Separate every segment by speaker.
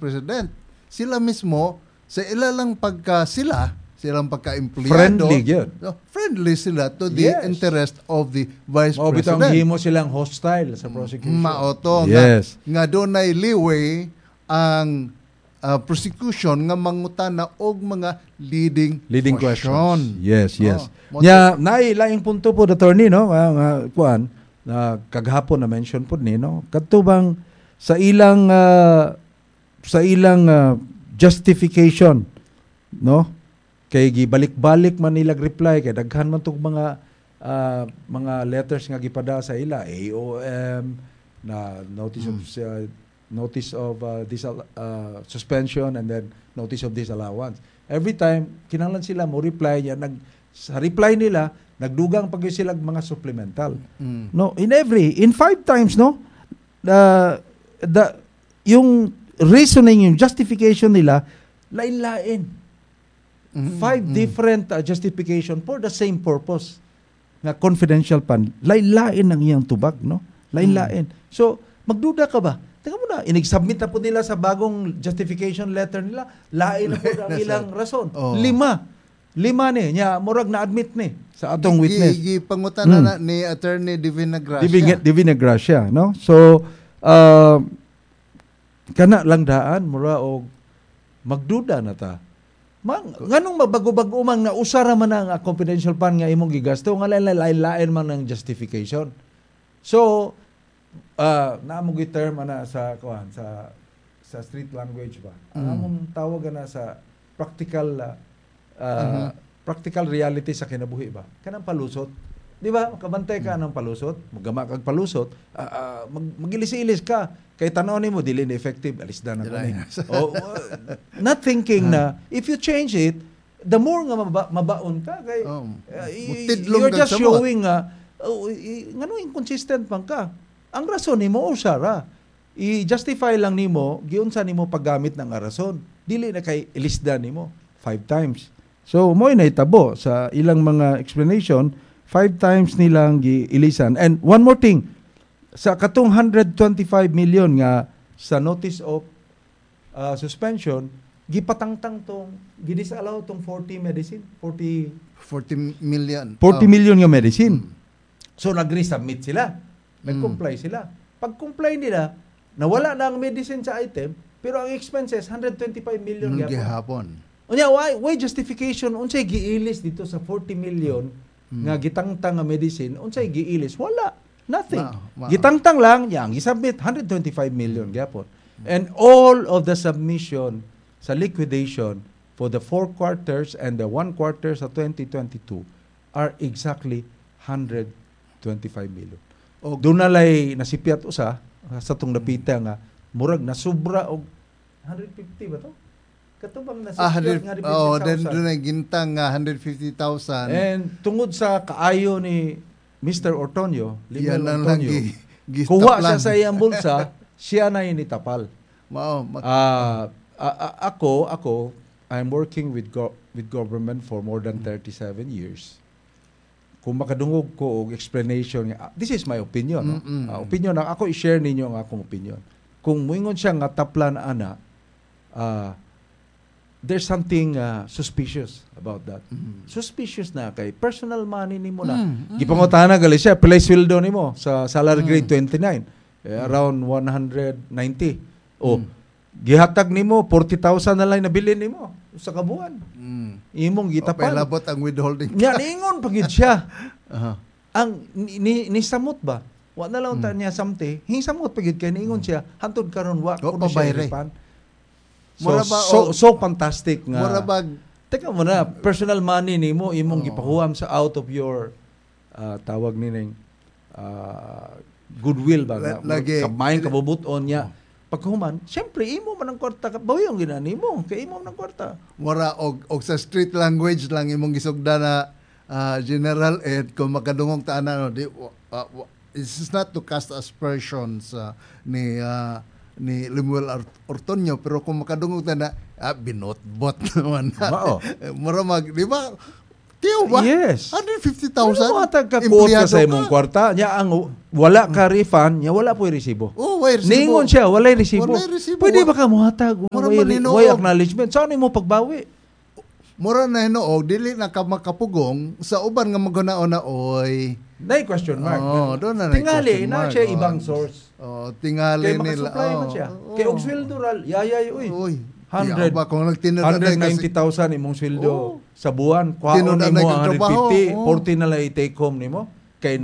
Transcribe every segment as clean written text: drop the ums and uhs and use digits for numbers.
Speaker 1: President. Sila mismo, sa ilalang silang pagka-empleyado.
Speaker 2: Friendly yun.
Speaker 1: Friendly sila to the interest of the Vice President.
Speaker 2: Bitang himo silang hostile sa prosecution.
Speaker 1: Maoto.
Speaker 2: Yes.
Speaker 1: Nga doon ay leeway ang prosecution nga mangutana og mga leading
Speaker 2: questions. Yes. Nya laing punto po, attorney, no? Kuan na kaghapon na mention po ni, no? Katubang sa ilang justification, no? Kay gibalik-balik man nila reply kay daghan man tug mga letters nga gipada sa ila, AOM na notice of suspension and then notice of disallowance. Every time kinahanglan sila mo reply niya, sa reply nila nagdugang pag sila mga supplemental. No, in 5 times, no, yung reasoning, yung justification nila lain-lain. 5 different justification for the same purpose nga confidential fund. Lain-lain ang iyang tubag, no? Lain-lain. So, magduda ka ba? Teka mo na, inig-submit na po nila sa bagong justification letter nila, lain na po ang ilang rason. 5 ni, nya murag na-admit ni sa atong witness.
Speaker 1: Pangutan na ni Attorney Divina Gracia.
Speaker 2: Divina Gracia, no? So, kana lang daan, mura o magduda na ta. Nganong mabago-bago man nga usara man ang confidential fund nga imong gigasto nga lain man ang justification. So naamo gi term ana sa street language ba. Among tawag na sa practical reality sa kinabuhi ba. Kanang palusot. Di ba? Kabantay ka ng palusot, magama kag palusot, magilis-ilis ka. Kay tanaw nimo dili na effective, alis na kani. Not thinking na if you change it, the more nga mabaon ka kay you're just showing ngano inconsistent man ka. Ang rason nimo usara. I-justify lang nimo giunsa nimo paggamit ng rason. Dili na kay ilisda nimo 5 times. So mo'y nahitabo sa ilang mga explanation, 5 times nilang giilisan. And one more thing, sa katong 125 million nga sa notice of suspension, gipatangtang gidisallow tong 40
Speaker 1: million.
Speaker 2: 40 million nga medicine. So nag-resubmit sila. Nag-comply sila. Pag-comply nila, nawala na ang medicine sa item, pero ang expenses 125 million
Speaker 1: gihapon.
Speaker 2: Unya why justification unsay giilis dito sa 40 million nga gitangtang nga medicine, unsay giilis? Wala. Nothing. Gitangtang lang, yang isubmit 125 million gyapon. And all of the submission sa liquidation for the 4 quarters and the 1 quarter sa 2022 are exactly 125 million. Doon nalay nasipiat usa sa tong napita nga murag na sobra og 150 ba to? Katubang nasipiat nga 150,000.
Speaker 1: Doon ay gintang 150,000.
Speaker 2: And tungod sa kaayo ni Mr. Ortonio, Limuel Ortonio, kuha siya sa iyang bulsa, siya na initapal. Ako, I'm working with government for more than 37 years. Kung makadungog ko og explanation, this is my opinion. Opinion na ako i-share ninyo ang akong opinion. Kung moingon siya nga taplan ana, there's something suspicious about that. Suspicious na kay personal money nimo na. Gipangutana gali siya, play sweldo nimo sa salary grade 29, around 190. Gihatag nimo 40,000 na lang nabilin nimo sa kabuan. Imong gitapal.
Speaker 1: Labot ang withholding.
Speaker 2: Nya ningon pagid siya. Ang ni samot ba? Wa na lang ta niya samte. Hinsamot pagid kay ningon siya hantud karon wa ko siya ipan. So fantastic nga.
Speaker 1: Murabag.
Speaker 2: Teka mo na, personal money nimo imong gipahuam sa out of your tawag nining goodwill ba? Kamayin kabubuton niya. Paghuman, siyempre imo man ang kwarta, bawiyong ginani mo, kay imo man ang kwarta.
Speaker 1: Mura og sa street language lang imong gisugda na General Ed kung makadungog ta ana this is not to cast aspersions ni Limuel Ortonio, pero kung makadungog ta na binotbot naman. Mura di ba? Tiyo ba?
Speaker 2: Yes.
Speaker 1: 150,000?
Speaker 2: Ano matag ka-quote ka sa imong kwarta? Nya ang wala ka refund, nya wala po resibo.
Speaker 1: May resibo.
Speaker 2: Ningon siya, wala resibo. Pwede ba ka muhatag?
Speaker 1: Mura
Speaker 2: way,
Speaker 1: man hinuog.
Speaker 2: way acknowledgement. Saan mo pagbawi?
Speaker 1: Mura na hinuog, dili na ka makapugong sa uban nga maghunaon na oy.
Speaker 2: Nay question mark.
Speaker 1: Oo, doon na
Speaker 2: tingali
Speaker 1: question
Speaker 2: na
Speaker 1: mark.
Speaker 2: siya
Speaker 1: Oo.
Speaker 2: ibang source.
Speaker 1: Tingali
Speaker 2: Kaya
Speaker 1: nila.
Speaker 2: makasupply man siya. Kaya og sweldo ral, yayay uy.
Speaker 1: Uy.
Speaker 2: 100
Speaker 1: ba kung nagtinudan
Speaker 2: 190,000 imong sweldo sa buwan. Kuhaon
Speaker 1: Tinudan
Speaker 2: nimo
Speaker 1: na
Speaker 2: ang
Speaker 1: yung trabaho.
Speaker 2: 150, 40 na lang i-take home nimo. Kay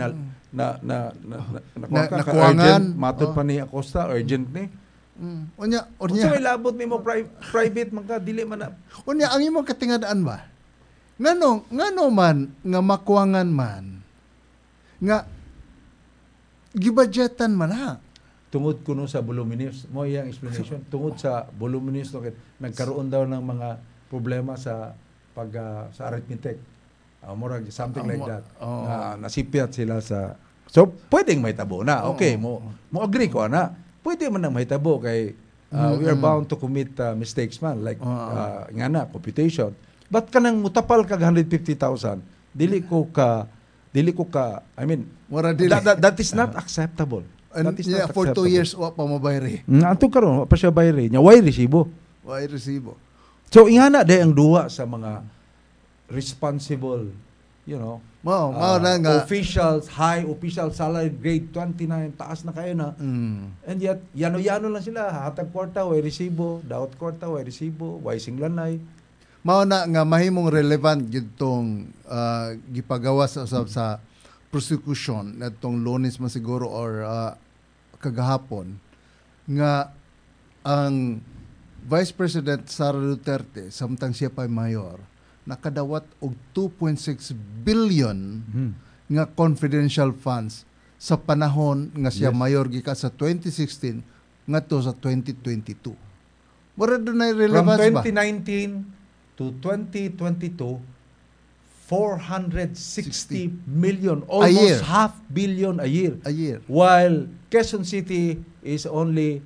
Speaker 1: nakuwangan.
Speaker 2: Urgent, matud pa ni Acosta, urgent ni.
Speaker 1: Unya,
Speaker 2: Kung sa may labot nimo private man ka, dili man na.
Speaker 1: unya ang imong katingadaan ba? Ngano man nga makuwangan man nga gibudgetan man ha.
Speaker 2: Tungod kuno sa voluminous, mo iyang explanation. Tungod sa voluminous no, nagkaroon daw ng mga problema sa sa arithmetic. Murag something like that. Nasipyat sila sa. So pwedeng mahitabo na. Okay, mo agree ko ana. Pwede man nang mahitabo kay we are bound to commit mistakes man like nga na computation. But kanang mutapal kag 150,000, dili ko ka I mean
Speaker 1: Mura dili.
Speaker 2: that is not acceptable.
Speaker 1: And
Speaker 2: That is
Speaker 1: yeah,
Speaker 2: not
Speaker 1: for 2
Speaker 2: acceptable.
Speaker 1: years wa pa mabayri.
Speaker 2: Ato karon wa pa siya bayre nya way resibo.
Speaker 1: Wa resibo.
Speaker 2: So ingana day ang duwa sa mga responsible, you know,
Speaker 1: Mao na nga.
Speaker 2: officials, high official salary grade 29, taas na kayo na. And yet, yano-yano lang sila. Hatag kwarta, way resibo. Daot kwarta, way resibo. Way singlanay.
Speaker 1: Mao na nga mahimong relevant gitong gipagawa sa usab sa prosecution natong Lunes man siguro or kagahapon nga ang Vice President Sara Duterte samtang siya pa mayor nakadawat og 2.6 billion nga confidential funds sa panahon nga siya
Speaker 2: Yes.
Speaker 1: mayor gika sa 2016 ngadto sa 2022. Mura dunay
Speaker 2: From
Speaker 1: relevance ba?
Speaker 2: 2019 to 2022, 460 million, almost
Speaker 1: year.
Speaker 2: half billion a year.
Speaker 1: A year.
Speaker 2: While Quezon City is only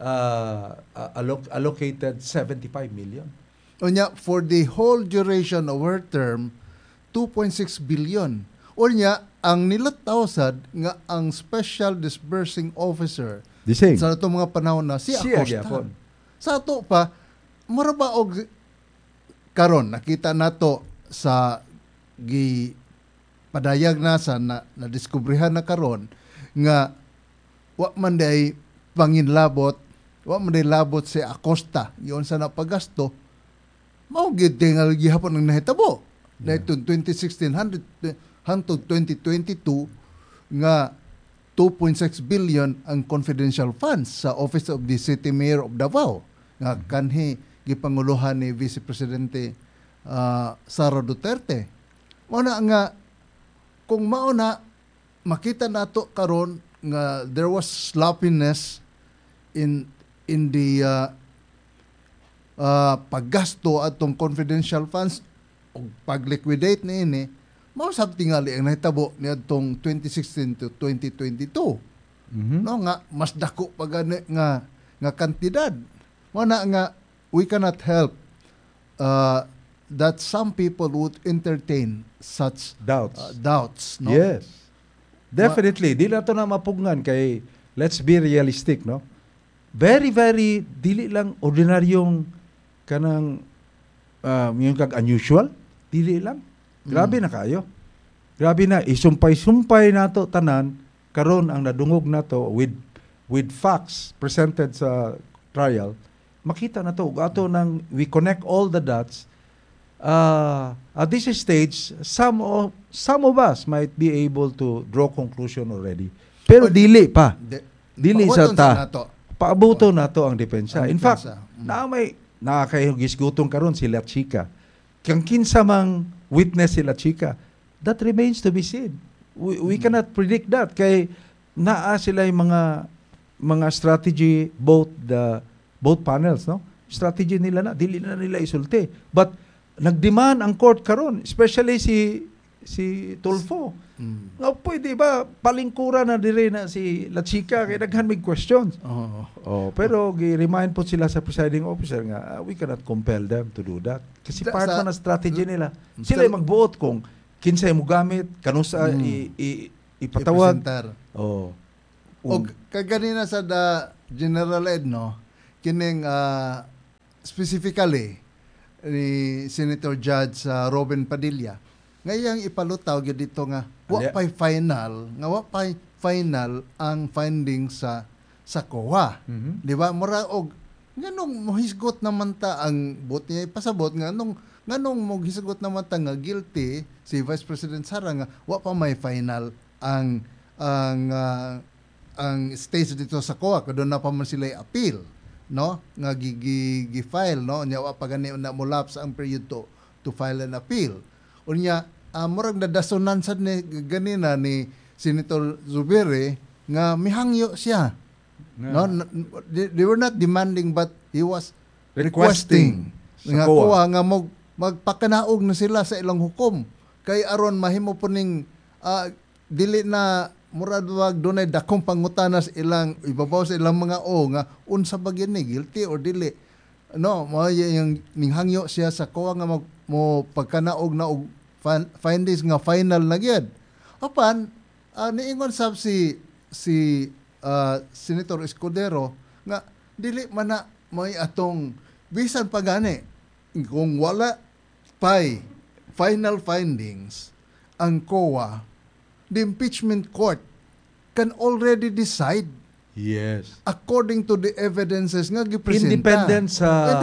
Speaker 2: allocated 75 million.
Speaker 1: Unya, for the whole duration of her term, 2.6 billion. Unya, ang nilataw sad nga ang Special Disbursing Officer
Speaker 2: The same.
Speaker 1: sa itong mga panahon na si
Speaker 2: Siya
Speaker 1: Acosta.
Speaker 2: gyapon.
Speaker 1: Sa ato pa, maraba og karon nakita nato sa padayag na sa na-diskubrihan na karon nga wa man day panginlabot, wa man day labot si Acosta yon sa napagasto. Mao gid tingal gihapon ang nahitabo. Dahil 2016 hangtod 2022 nga 2.6 billion ang confidential funds sa Office of the City Mayor of Davao nga kanhi gipanguluhan ni Vice Presidente Sara Duterte. Mao na nga kung mao na makita nato karon nga there was sloppiness in the paggasto atong confidential funds o pag-liquidate niini, mao sab tingali ang nahitabo niadtong 2016 to 2022. No nga mas dako pa gani nga kantidad. Mao na nga we cannot help that some people would entertain such doubts, no?
Speaker 2: Yes. Definitely. Di na ito na mapugnan kay let's be realistic, no? Very, very, dili lang ordinaryong kanang yung kag unusual. Dili lang. Grabe na kayo. Grabe na. Isumpay-sumpay nato tanan karon ang nadungog nato with facts presented sa trial. Makita na to. Ato nang we connect all the dots. At this stage, some of us might be able to draw conclusion already. Pero dili pa. Dili sa ta. Paabuto na to ang depensa. In fact, nakakahisgutong karon si La Chica. Kang kinsa mang witness si La Chica, that remains to be seen. We cannot predict that kay naa sila yung mga strategy both panels, no? Strategy nila na dili na nila isulti. But nagdemand ang court karon, especially si Tulfo. No, pwede ba palingkuran na dire na si La Chica kay daghan mig questions. Pero gi-remind po sila sa presiding officer nga we cannot compel them to do that. Kasi part na strategy nila. Sila magbuot kung kinsay mo gamit, kanusa ipatawag.
Speaker 1: O kaganina sa General Ed, no, kining specifically ni Senator Judge Robin Padilla ngayang ipalutaw gyud dito nga wa pay final ang findings sa COA. Di ba? Mura og nganong mohisgot naman ta ang bot niya ipasabot nganong mohisgot naman ta nga guilty si Vice President Sara nga wa pa may final ang stage dito sa COA kadto na pa man sila appeal, no, nga gi-file, no, nya wa pa gani na molapse ang period to file an appeal. Unya murag nadasonan sad ni ganina ni Senator Zubiri nga mihangyo siya, no, they were not demanding but he was requesting nga COA nga magpakanaog na sila sa ilang hukom kay aron mahimo po ning dili na murad wag dunay dakong pangutanas ilang ibabaw sa ilang mga nga unsa ba gyud ni guilty or dili, no, mo yung ninghangyo siya sa COA nga mo pagkanaog na og findings nga final na gyud apan niingon sab si Senator Escudero nga dili man na may atong bisan pa gani kung wala pay final findings ang COA, the impeachment court can already decide.
Speaker 2: Yes.
Speaker 1: According to the evidences nga gipresenta.
Speaker 2: Independent sa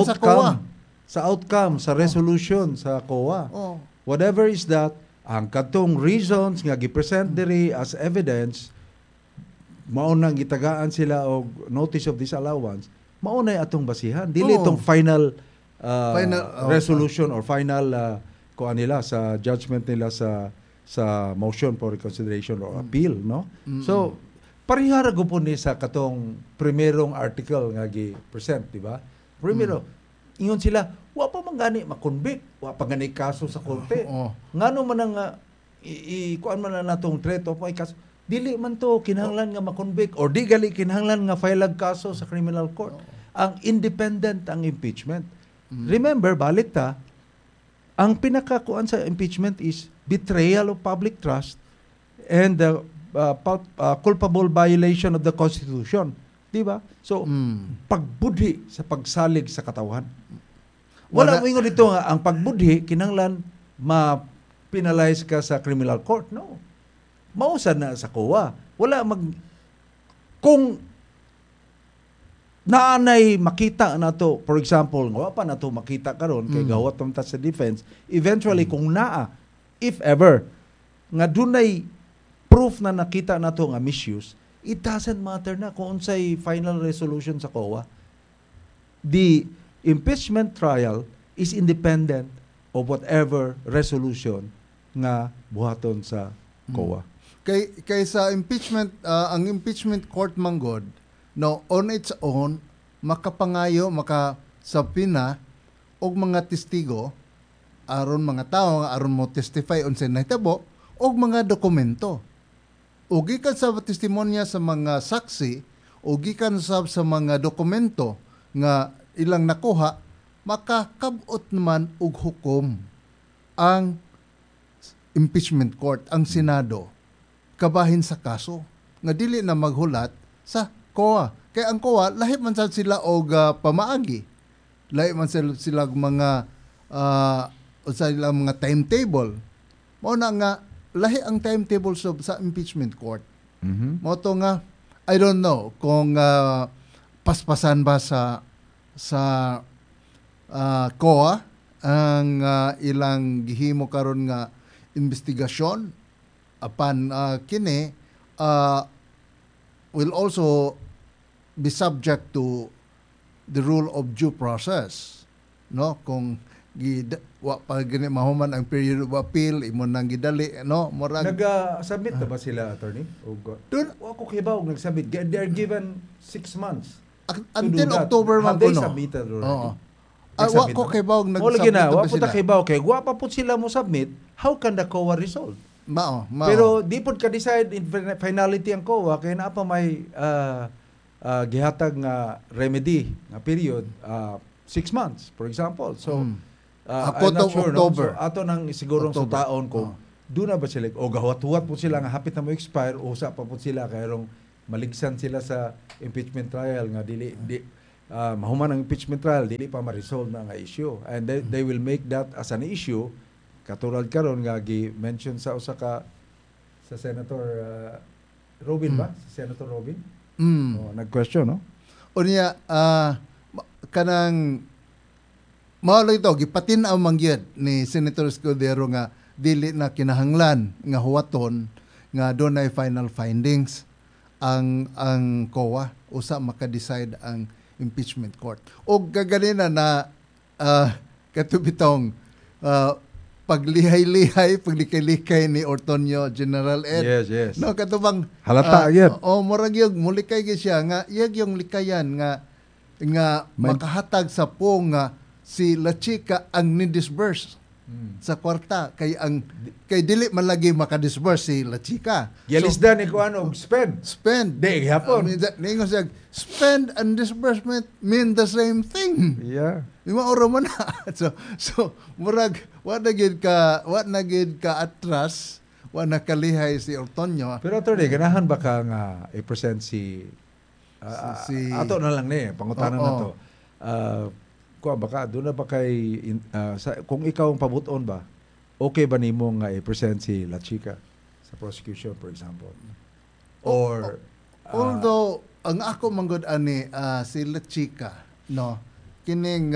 Speaker 2: outcome, sa resolution sa COA.
Speaker 1: Oh.
Speaker 2: Whatever is that, ang katong reasons nga gipresent diri as evidence, maunang gitagaan sila og notice of disallowance, maunay atong basihan. Dili itong final resolution or final kuan nila sa judgment nila sa motion for reconsideration or appeal, no? So parihara gupon ni sa katong primerong article nga gi-present, di ba? Primero, ingon sila, wa pa man gani makonvict, wa pa gani kaso sa korte. Ngano man ang kuan man na natong threat of kaso, dili man to kinahanglan nga makonvict or di gali kinahanglan nga file kaso sa criminal court. Ang independent ang impeachment. Remember, balik ta, ang pinakakuan sa impeachment is betrayal of public trust and the culpable violation of the Constitution. Di ba? So, pagbudhi sa pagsalig sa katawan. Wala mo ingon dito nga, ang pagbudhi, kinanglan ma-penalize ka sa criminal court. No. Mausad na sa COA. Kung naanay makita na to, for example, nga pa na to makita karon kay gawat ta sa defense, eventually kung if ever, nga dunay proof na nakita na to nga misuse, it doesn't matter na kung unsay final resolution sa COA. The impeachment trial is independent of whatever resolution nga buhaton sa COA.
Speaker 1: Kay sa impeachment, ang impeachment court manggod, no, on its own, makapangayo, makasabina og mga testigo, aron mga tao, aron mo testify unsay nahitabo, og mga dokumento. O gikan sa testimonya sa mga saksi, o gikan sa mga dokumento nga ilang nakuha, makakabot naman og hukom ang impeachment court, ang Senado, kabahin sa kaso, nga dili na maghulat sa COA. Kaya ang COA, lahi man sila og pamaagi. Lahi man sila mga mga timetable. Mao na nga lahi ang timetable sa impeachment court. Mao to nga I don't know kung paspasan ba sa COA ang ilang gihimo karon nga investigasyon apan kini will also be subject to the rule of due process, no, kung wa pa gani mahuman ang period of appeal imo nang gidali, no, murag
Speaker 2: nag-submit na ba sila, attorney? Dun ako kibaw nag-submit, they are given 6 months
Speaker 1: until October man
Speaker 2: ko,
Speaker 1: no.
Speaker 2: Submitted already.
Speaker 1: Wa ko kibaw nag-submit
Speaker 2: na wa po ta kibaw kay wa pa pud sila mo submit, how can the COA resolve?
Speaker 1: Mao.
Speaker 2: Pero di pod ka decide in finality ang COA kay naa pa may gihatag nga remedy nga period 6 months for example. So I'm not sure, October. No? So ato nang siguro sa taon ko doon na ba sila o gahwat-huwat po sila nga hapit na mo expire o usa pa po sila kay rong maligsan sila sa impeachment trial nga dili mahuman ang impeachment trial, dili pa ma-resolve na nga issue. And they will make that as an issue, katulad karon nga gi-mention sa usa ka sa Senator Robin ba? Si Senator Robin? Nag-question, no?
Speaker 1: Unya, kanang mao ito, gipatinaw mangyod ni Senator Escudero nga dili na kinahanglan nga huwaton nga dunay final findings ang COA usa maka-decide ang impeachment court. O gaganina na katubitong paglihay-lihay, paglikay-likay ni Ortonio General Ed.
Speaker 2: Yes.
Speaker 1: No, katubang
Speaker 2: halata gyud.
Speaker 1: murag yung mulikay gyud siya nga iyag yung likayan nga makahatag sa pong nga si La Chica ang ni-disburse sa kwarta kay dili man lagi maka-disburse si La Chica.
Speaker 2: Gialisdan ni kuan og spend. Di gihapon.
Speaker 1: Ningon siya, spend and disbursement mean the same thing.
Speaker 2: Yeah.
Speaker 1: Di maoro man na. So murag wa na gid ka atras, wa na kalihay si Ortonio.
Speaker 2: Pero attorney, ganahan ba ka nga i-present si ato na lang ni pangutanan na to. Baka doon na ba kay kung ikaw ang pabuton ba, okay ba nimo nga i-present si La Chica sa prosecution, for example? Or
Speaker 1: although ang ako manggod ani si La Chica, no, kining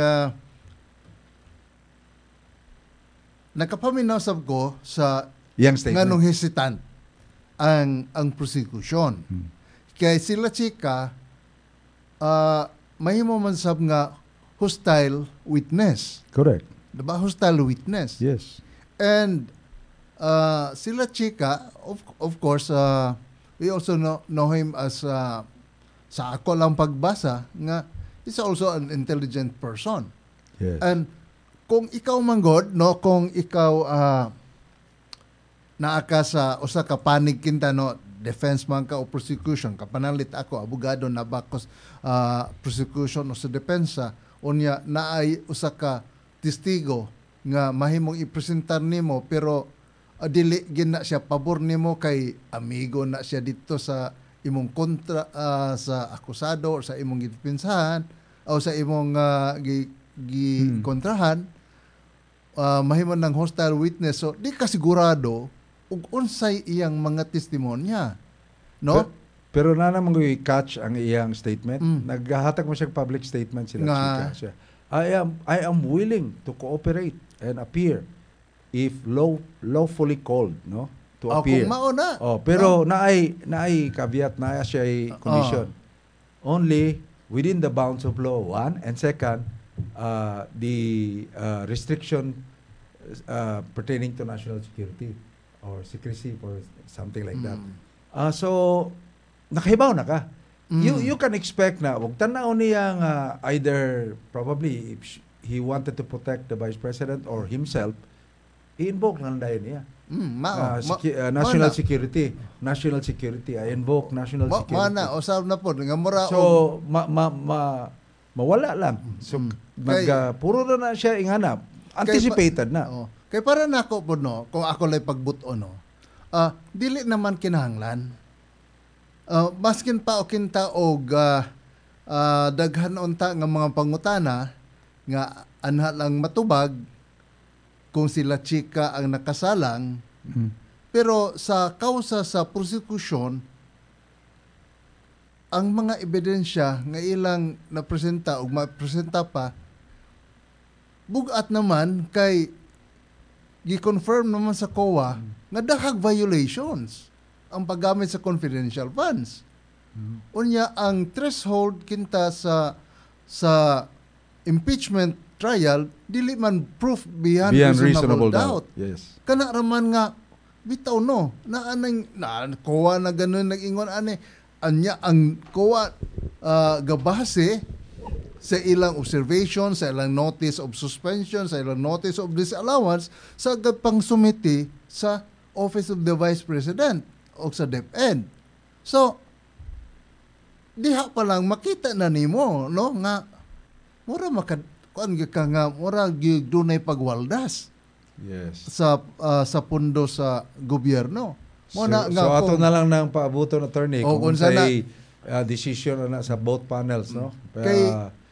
Speaker 1: nakapaminaw sab ko sa
Speaker 2: yang statement
Speaker 1: nganong hesitant ang prosecution. Kay si La Chica mahimo man sab nga hostile witness.
Speaker 2: correct.
Speaker 1: Diba? Hostile witness.
Speaker 2: Yes.
Speaker 1: And sila Chica, of course, we also know him as, sa ako lang pagbasa, nga he's also an intelligent person.
Speaker 2: Yes.
Speaker 1: And kung ikaw manggod, no, kung ikaw naaka sa usa ka panig kinta, no, defense man ka o prosecution, kapanalit ako, abogado na bakos prosecution o sa depensa, unya naay usa ka testigo nga mahimong ipresentar nimo pero dili gid na siya pabor nimo kay amigo na siya dito sa imong kontra sa akusado or sa imong gidepensahan o sa imong kontrahan, mahimo ng hostile witness, so di ka sigurado ug unsay iyang mga testimonya, no?
Speaker 2: Pero na naman ko i-catch ang iyang statement. Naghahatag mo siya public statement sila Chica siya. I am willing to cooperate and appear if lawfully called, no? To appear.
Speaker 1: Kung mauna.
Speaker 2: Pero naay caveat, naay siya condition. Only within the bounds of law, one, and second, the restriction pertaining to national security or secrecy or something like that. So nakahibaw na ka. You can expect na wag tanaw niya nga either probably if he wanted to protect the vice president or himself, i-invoke lang dahil niya. National security. I invoke national security.
Speaker 1: Mana usab na po nga mura.
Speaker 2: So mawala lang. So puro na siya inghanap. Anticipated na.
Speaker 1: Kay para nako po, no, kung ako lay pagbuto, no, dili naman kinahanglan. Maskin pa o kinta og daghan unta nga mga pangutana nga anha lang matubag kung sila Chica ang nakasalang, pero sa kausa sa prosecution ang mga ebidensya nga ilang napresenta ug mapresenta pa bugat naman kay gi-confirm naman sa COA nga daghang violations ang paggamit sa confidential funds. Unya ang threshold kinta sa impeachment trial dili man proof beyond reasonable doubt.
Speaker 2: Yes.
Speaker 1: Kana raman nga bitaw no na anang COA na ganun nag-ingon anya ang COA gabase sa ilang observation, sa ilang notice of suspension, sa ilang notice of disallowance sa pang sumiti sa Office of the Vice President o sa DepEd. So, diha pa lang makita na nimo, no, nga mura kuan ka nga mura dunay pagwaldas.
Speaker 2: Yes.
Speaker 1: Sa pundo sa gobyerno.
Speaker 2: So ato na lang ng paabuton, attorney, kung say decision na sa both panels, no?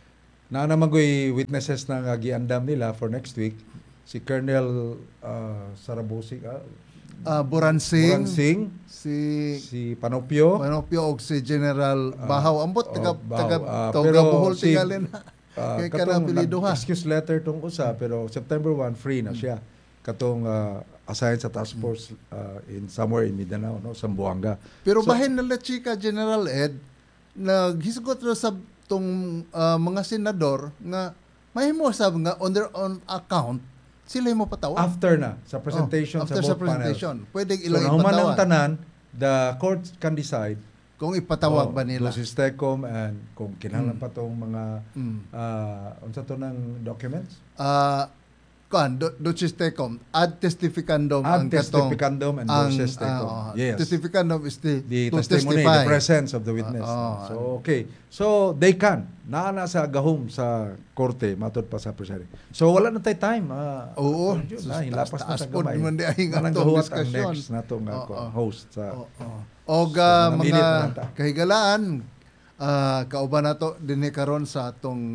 Speaker 2: Na naman ko'y witnesses na nga giandam nila for next week. Si Colonel Sarabusi,
Speaker 1: Buransing,
Speaker 2: Buransing,
Speaker 1: si
Speaker 2: si Panopio,
Speaker 1: og si General Bahaw. Ambot taga
Speaker 2: pero
Speaker 1: Bohol
Speaker 2: si
Speaker 1: tingalin. Kay kana apelyido ha.
Speaker 2: excuse letter tong usa pero September 1 free na siya. Katong assigned sa task force in somewhere in Mindanao, no, Zamboanga.
Speaker 1: Pero bahin nila chika General Ed, naghisgot ra sa tong mga senador nga mahimo sab nga on their own account sila mo patawag.
Speaker 2: After na sa presentation
Speaker 1: after
Speaker 2: sa
Speaker 1: sa
Speaker 2: both
Speaker 1: presentation, pwede
Speaker 2: panels.
Speaker 1: ilang
Speaker 2: So nahuman ang
Speaker 1: ipatawag
Speaker 2: tanan, the court can decide
Speaker 1: kung ipatawag ba nila.
Speaker 2: Si STECOM and kung kinahanglan pa tong mga unsa to ng documents?
Speaker 1: Ducis tecum ad testificandum
Speaker 2: Ad
Speaker 1: ang katong
Speaker 2: testificandum and duces tecum. Yes.
Speaker 1: Testificandum is
Speaker 2: The
Speaker 1: to
Speaker 2: testimony,
Speaker 1: testify.
Speaker 2: the presence of the witness. So, okay. So, they can. Naana sa gahom sa korte, matod pa sa presari. So, wala na tayo time.
Speaker 1: Oo.
Speaker 2: Hilapas na
Speaker 1: Taas
Speaker 2: sa
Speaker 1: po
Speaker 2: gamay.
Speaker 1: naman di ay nga
Speaker 2: Manang
Speaker 1: itong
Speaker 2: gahuwat ang
Speaker 1: diskusyon.
Speaker 2: next na itong host sa...
Speaker 1: Og
Speaker 2: mga minute
Speaker 1: mga
Speaker 2: na lang ta.
Speaker 1: kahigalaan, kauban nato dinhi karon sa atong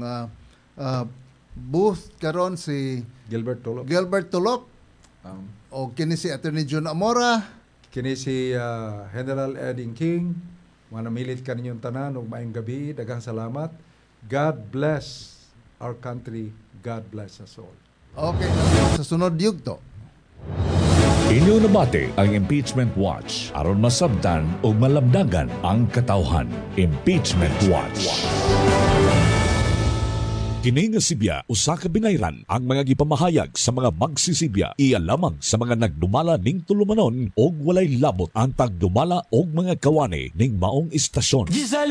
Speaker 1: booth karon si
Speaker 2: Gilbert Tulop.
Speaker 1: Gilbert Tulop o kini si Attorney Jun Amora.
Speaker 2: Kini si General Eding King. Mga namilit ka ninyong tanan ug maayong gabi. Daghang salamat. God bless our country. God bless us all.
Speaker 1: Okay, sa sunod yugto.
Speaker 3: Inyo nabati ang Impeachment Watch aron masabtan o malabdagan ang katawhan. Impeachment Watch. Kini nga sibya usa ka binayran ang mga gipamahayag sa mga magsisibya iya lamang sa mga nagdumala ning tulumanon og walay labot ang pagdumala og mga kawani ning maong istasyon.